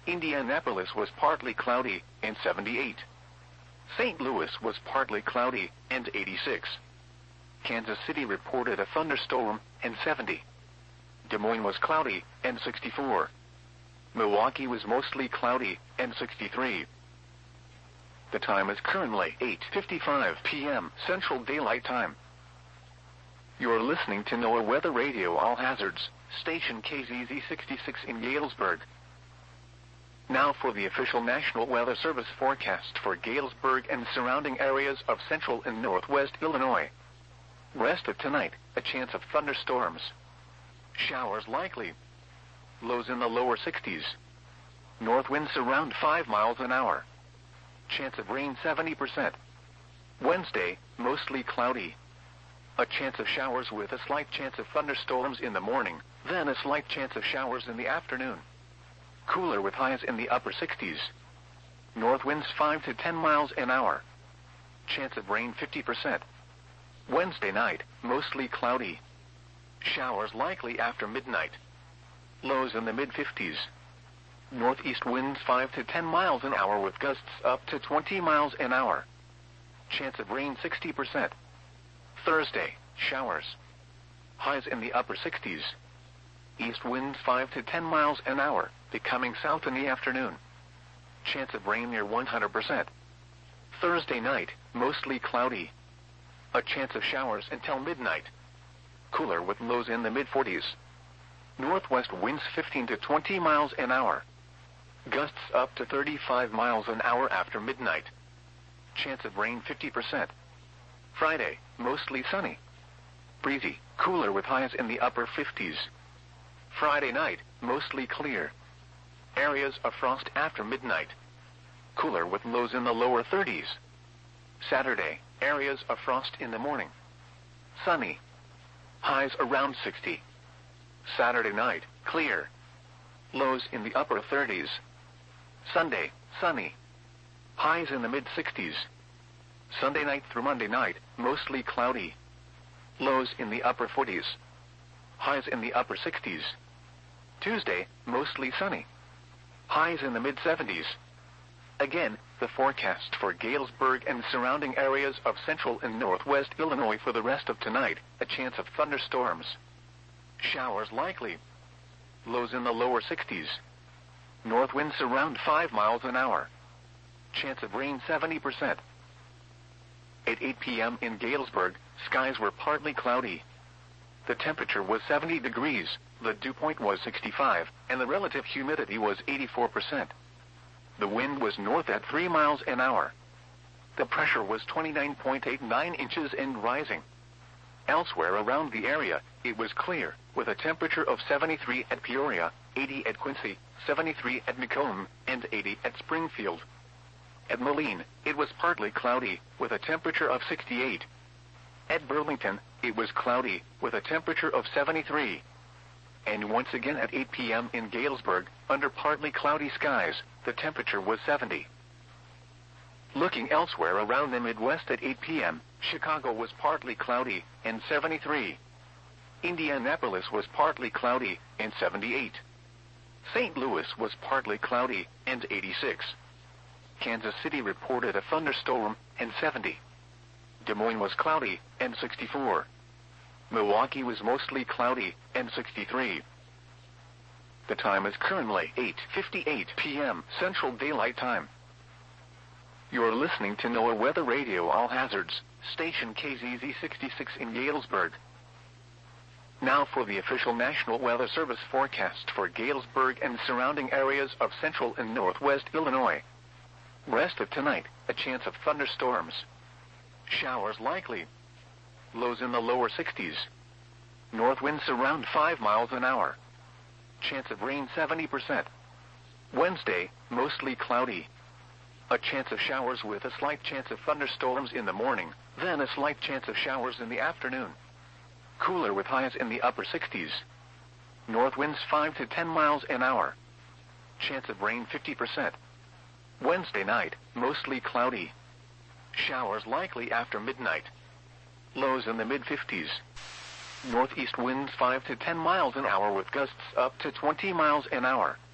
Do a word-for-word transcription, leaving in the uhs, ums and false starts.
Indianapolis was partly cloudy and seventy-eight. Saint Louis was partly cloudy and eighty-six. Kansas City reported a thunderstorm and seventy. Des Moines was cloudy and sixty-four. Milwaukee was mostly cloudy and sixty-three. The time is currently eight fifty-five p m Central Daylight Time. You're listening to NOAA Weather Radio All Hazards, station K Z Z sixty-six in Galesburg. Now for the official National Weather Service forecast for Galesburg and surrounding areas of central and northwest Illinois. Rest of tonight, a chance of thunderstorms. Showers likely. Lows in the lower sixties. North winds around five miles an hour. Chance of rain seventy percent. Wednesday, mostly cloudy. A chance of showers with a slight chance of thunderstorms in the morning, then a slight chance of showers in the afternoon. Cooler with highs in the upper sixties. North winds five to ten miles an hour. Chance of rain fifty percent. Wednesday night, mostly cloudy. Showers likely after midnight. Lows in the mid fifties. Northeast winds five to ten miles an hour with gusts up to twenty miles an hour. Chance of rain sixty percent. Thursday, showers. Highs in the upper sixties. East winds five to ten miles an hour, becoming south in the afternoon. Chance of rain near one hundred percent. Thursday night, mostly cloudy. A chance of showers until midnight. Cooler with lows in the mid forties. Northwest winds fifteen to twenty miles an hour. Gusts up to thirty-five miles an hour after midnight. Chance of rain fifty percent. Friday, mostly sunny. Breezy, cooler with highs in the upper fifties. Friday night, mostly clear. Areas of frost after midnight. Cooler with lows in the lower thirties. Saturday, areas of frost in the morning. Sunny. Highs around sixty. Saturday night, clear. Lows in the upper thirties. Sunday, sunny. Highs in the mid sixties. Sunday night through Monday night, mostly cloudy. Lows in the upper forties. Highs in the upper sixties. Tuesday, mostly sunny. Highs in the mid seventies. Again, the forecast for Galesburg and surrounding areas of central and northwest Illinois for the rest of tonight, a chance of thunderstorms. Showers likely. Lows in the lower sixties. North winds around five miles an hour. Chance of rain seventy percent. At eight p m in Galesburg, skies were partly cloudy. The temperature was seventy degrees, the dew point was sixty-five, and the relative humidity was eighty-four percent. The wind was north at three miles an hour. The pressure was twenty-nine point eight nine inches and rising. Elsewhere around the area, it was clear, with a temperature of seventy-three at Peoria, eighty at Quincy, seventy-three at Macomb, and eighty at Springfield. At Moline, it was partly cloudy, with a temperature of sixty-eight. At Burlington, it was cloudy, with a temperature of seventy-three. And once again at eight p m in Galesburg, under partly cloudy skies, the temperature was seventy. Looking elsewhere around the Midwest at eight p m, Chicago was partly cloudy, and seventy-three. Indianapolis was partly cloudy, and seventy-eight. Saint Louis was partly cloudy, and eighty-six. Kansas City reported a thunderstorm, and seventy. Des Moines was cloudy, and sixty-four. Milwaukee was mostly cloudy, and sixty-three. The time is currently eight fifty-eight p m Central Daylight Time. You're listening to NOAA Weather Radio All Hazards, station K Z Z sixty-six in Galesburg. Now for the official National Weather Service forecast for Galesburg and surrounding areas of central and northwest Illinois. Rest of tonight, a chance of thunderstorms. Showers likely. Lows in the lower sixties. North winds around five miles an hour. Chance of rain seventy percent. Wednesday, mostly cloudy. A chance of showers with a slight chance of thunderstorms in the morning, then a slight chance of showers in the afternoon. Cooler with highs in the upper sixties. North winds five to ten miles an hour. Chance of rain fifty percent. Wednesday night, mostly cloudy. Showers likely after midnight. Lows in the mid fifties. Northeast winds five to ten miles an hour with gusts up to twenty miles an hour.